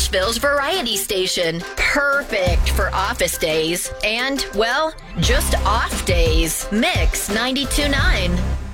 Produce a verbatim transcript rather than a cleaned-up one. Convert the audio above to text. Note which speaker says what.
Speaker 1: Nashville's variety station. Perfect for office days and, well, just off days. Mix ninety-two point nine.